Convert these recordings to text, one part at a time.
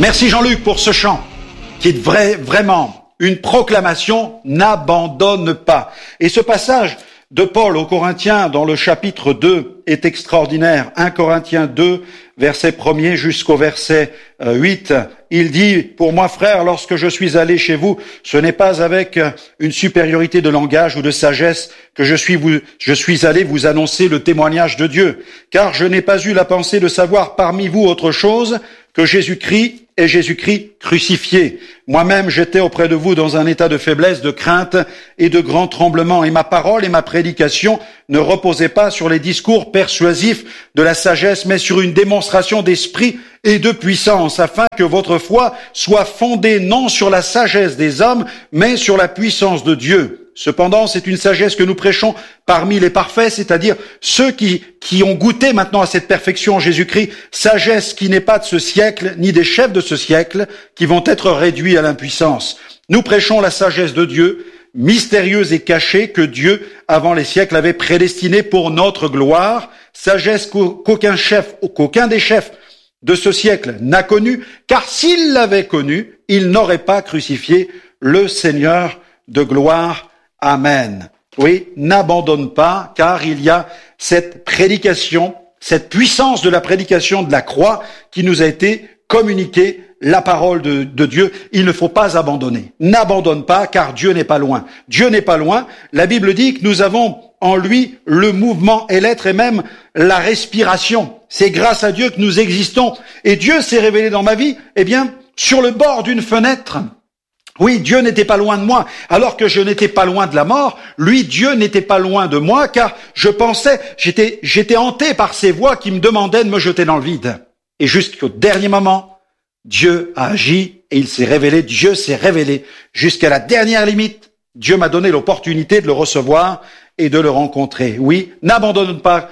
Merci Jean-Luc pour ce chant qui est vraiment une proclamation, n'abandonne pas. Et ce passage de Paul aux Corinthiens dans le chapitre 2 est extraordinaire. 1 Corinthiens 2, verset 1er jusqu'au verset 8. Il dit, pour moi frère, lorsque je suis allé chez vous, ce n'est pas avec une supériorité de langage ou de sagesse que je suis allé vous annoncer le témoignage de Dieu, car je n'ai pas eu la pensée de savoir parmi vous autre chose que Jésus-Christ et Jésus-Christ crucifié. Moi-même, j'étais auprès de vous dans un état de faiblesse, de crainte et de grand tremblement. Et ma parole et ma prédication ne reposaient pas sur les discours persuasifs de la sagesse, mais sur une démonstration d'esprit et de puissance, afin que votre foi soit fondée non sur la sagesse des hommes, mais sur la puissance de Dieu. Cependant, c'est une sagesse que nous prêchons parmi les parfaits, c'est-à-dire ceux qui ont goûté maintenant à cette perfection en Jésus-Christ, sagesse qui n'est pas de ce siècle, ni des chefs de ce siècle, qui vont être réduits à l'impuissance. Nous prêchons la sagesse de Dieu, mystérieuse et cachée, que Dieu, avant les siècles, avait prédestinée pour notre gloire, sagesse qu'aucun des chefs de ce siècle n'a connue, car s'il l'avait connue, il n'aurait pas crucifié le Seigneur de gloire. Amen. Oui, n'abandonne pas, car il y a cette prédication, cette puissance de la prédication de la croix qui nous a été communiquée, la parole de Dieu. Il ne faut pas abandonner. N'abandonne pas, car Dieu n'est pas loin. Dieu n'est pas loin. La Bible dit que nous avons en lui le mouvement et l'être et même la respiration. C'est grâce à Dieu que nous existons. Et Dieu s'est révélé dans ma vie, sur le bord d'une fenêtre. Oui, Dieu n'était pas loin de moi, alors que je n'étais pas loin de la mort. Lui, Dieu n'était pas loin de moi, car je pensais, j'étais hanté par ces voix qui me demandaient de me jeter dans le vide. Et jusqu'au dernier moment, Dieu a agi et il s'est révélé, Dieu s'est révélé. Jusqu'à la dernière limite, Dieu m'a donné l'opportunité de le recevoir et de le rencontrer. Oui, n'abandonne pas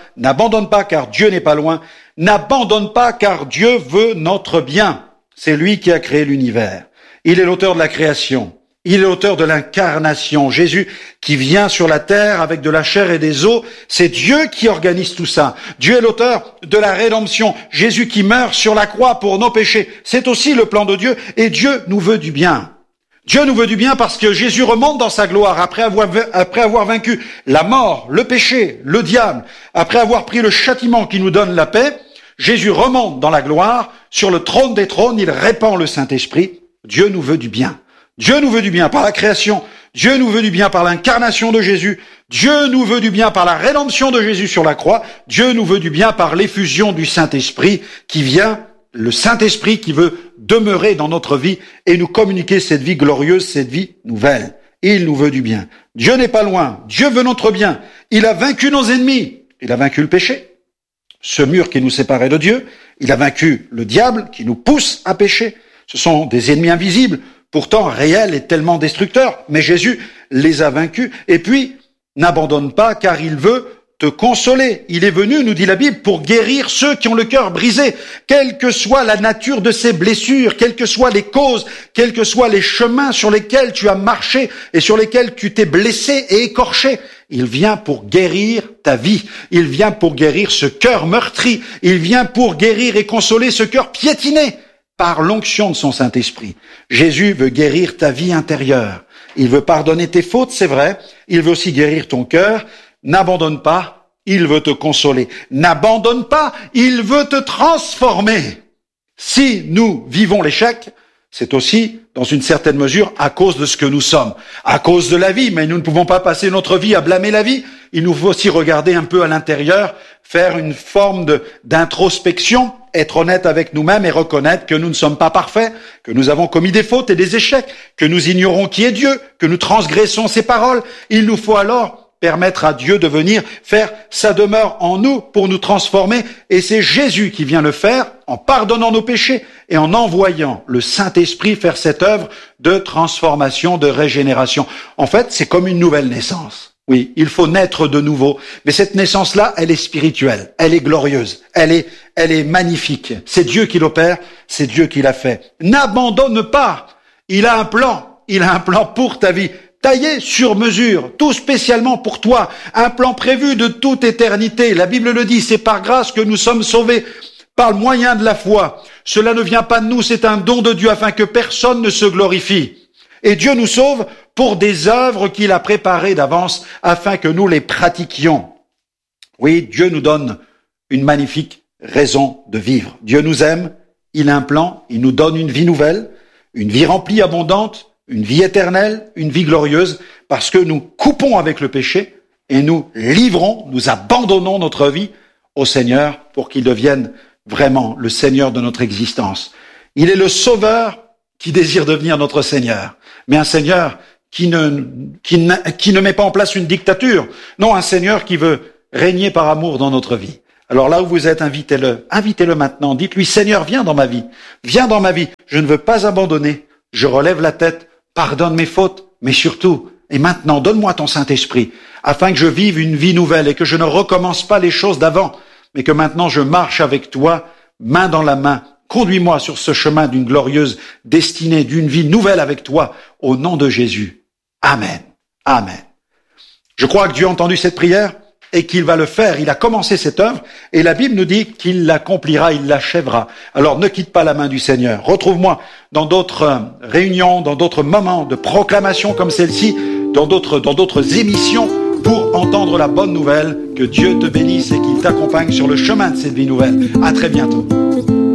car Dieu n'est pas loin. N'abandonne pas car Dieu veut notre bien. C'est lui qui a créé l'univers. Il est l'auteur de la création. Il est l'auteur de l'incarnation. Jésus qui vient sur la terre avec de la chair et des os, c'est Dieu qui organise tout ça. Dieu est l'auteur de la rédemption. Jésus qui meurt sur la croix pour nos péchés, c'est aussi le plan de Dieu. Et Dieu nous veut du bien. Dieu nous veut du bien parce que Jésus remonte dans sa gloire après avoir vaincu la mort, le péché, le diable, après avoir pris le châtiment qui nous donne la paix. Jésus remonte dans la gloire, sur le trône des trônes, il répand le Saint-Esprit. Dieu nous veut du bien. Dieu nous veut du bien par la création. Dieu nous veut du bien par l'incarnation de Jésus. Dieu nous veut du bien par la rédemption de Jésus sur la croix. Dieu nous veut du bien par l'effusion du Saint-Esprit qui vient, le Saint-Esprit qui veut demeurer dans notre vie et nous communiquer cette vie glorieuse, cette vie nouvelle. Il nous veut du bien. Dieu n'est pas loin. Dieu veut notre bien. Il a vaincu nos ennemis. Il a vaincu le péché, ce mur qui nous séparait de Dieu. Il a vaincu le diable qui nous pousse à pécher. Ce sont des ennemis invisibles, pourtant réels et tellement destructeurs. Mais Jésus les a vaincus. Et puis, n'abandonne pas car il veut te consoler. Il est venu, nous dit la Bible, pour guérir ceux qui ont le cœur brisé. Quelle que soit la nature de ces blessures, quelles que soient les causes, quels que soient les chemins sur lesquels tu as marché et sur lesquels tu t'es blessé et écorché. Il vient pour guérir ta vie. Il vient pour guérir ce cœur meurtri. Il vient pour guérir et consoler ce cœur piétiné par l'onction de son Saint-Esprit. Jésus veut guérir ta vie intérieure. Il veut pardonner tes fautes, c'est vrai. Il veut aussi guérir ton cœur. N'abandonne pas, il veut te consoler. N'abandonne pas, il veut te transformer. Si nous vivons l'échec, c'est aussi, dans une certaine mesure, à cause de ce que nous sommes, à cause de la vie. Mais nous ne pouvons pas passer notre vie à blâmer la vie. Il nous faut aussi regarder un peu à l'intérieur, faire une forme d'introspection, être honnête avec nous-mêmes et reconnaître que nous ne sommes pas parfaits, que nous avons commis des fautes et des échecs, que nous ignorons qui est Dieu, que nous transgressons ses paroles. Il nous faut alors permettre à Dieu de venir faire sa demeure en nous pour nous transformer. Et c'est Jésus qui vient le faire en pardonnant nos péchés et en envoyant le Saint-Esprit faire cette œuvre de transformation, de régénération. En fait, c'est comme une nouvelle naissance. Oui, il faut naître de nouveau. Mais cette naissance-là, elle est spirituelle, elle est glorieuse, elle est magnifique. C'est Dieu qui l'opère, c'est Dieu qui l'a fait. N'abandonne pas. Il a un plan pour ta vie. Taillé sur mesure, tout spécialement pour toi, un plan prévu de toute éternité. La Bible le dit, c'est par grâce que nous sommes sauvés, par le moyen de la foi. Cela ne vient pas de nous, c'est un don de Dieu afin que personne ne se glorifie. Et Dieu nous sauve pour des œuvres qu'il a préparées d'avance afin que nous les pratiquions. Oui, Dieu nous donne une magnifique raison de vivre. Dieu nous aime, il a un plan, il nous donne une vie nouvelle, une vie remplie, abondante, une vie éternelle, une vie glorieuse, parce que nous coupons avec le péché et nous livrons, nous abandonnons notre vie au Seigneur pour qu'il devienne vraiment le Seigneur de notre existence. Il est le Sauveur qui désire devenir notre Seigneur, mais un Seigneur qui ne met pas en place une dictature, non, un Seigneur qui veut régner par amour dans notre vie. Alors là où vous êtes, invitez-le maintenant, dites-lui, Seigneur, viens dans ma vie, je ne veux pas abandonner, je relève la tête, pardonne mes fautes, mais surtout, et maintenant, donne-moi ton Saint-Esprit, afin que je vive une vie nouvelle et que je ne recommence pas les choses d'avant, mais que maintenant je marche avec toi, main dans la main. Conduis-moi sur ce chemin d'une glorieuse destinée, d'une vie nouvelle avec toi, au nom de Jésus. Amen. Amen. Je crois que Dieu a entendu cette prière et qu'il va le faire. Il a commencé cette œuvre et la Bible nous dit qu'il l'accomplira, il l'achèvera. Alors ne quitte pas la main du Seigneur. Retrouve-moi dans d'autres réunions, dans d'autres moments de proclamation comme celle-ci, dans d'autres émissions pour entendre la bonne nouvelle. Que Dieu te bénisse et qu'il t'accompagne sur le chemin de cette vie nouvelle. À très bientôt.